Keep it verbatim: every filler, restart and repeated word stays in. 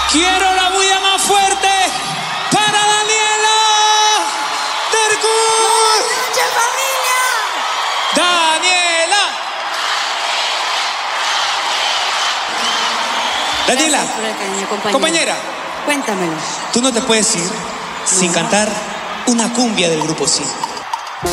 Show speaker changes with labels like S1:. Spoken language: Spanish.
S1: Quiero la bulla más fuerte para Daniela Dergut.
S2: ¡Buenas noches, familia!
S1: Daniela. Daniela,
S2: Gracias por el cariño, compañera.
S1: compañera,
S2: Cuéntamelo.
S1: tú no te puedes ir sin cantar una cumbia del Grupo Sí.